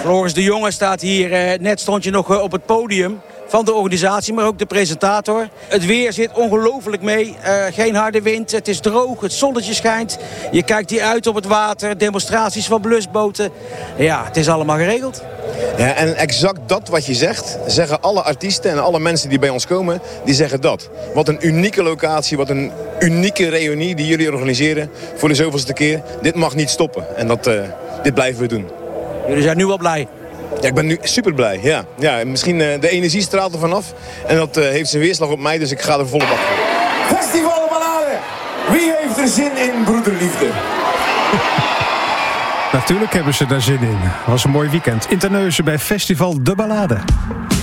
Floris de Jonge staat hier. Net stond je nog op het podium van de organisatie, maar ook de presentator. Het weer zit ongelooflijk mee. Geen harde wind, het is droog, het zonnetje schijnt. Je kijkt hier uit op het water, demonstraties van blusboten. Ja, het is allemaal geregeld. Ja, en exact dat wat je zegt, zeggen alle artiesten en alle mensen die bij ons komen, die zeggen dat. Wat een unieke locatie, wat een unieke reunie die jullie organiseren voor de zoveelste keer. Dit mag niet stoppen en dit blijven we doen. Jullie zijn nu wel blij. Ja, ik ben nu super blij. Ja, misschien de energie straalt er vanaf. En dat heeft zijn weerslag op mij, dus ik ga er volle bak voor. Festival de Ballade. Wie heeft er zin in broederliefde? Natuurlijk hebben ze daar zin in. Het was een mooi weekend in Terneuzen bij Festival de Ballade.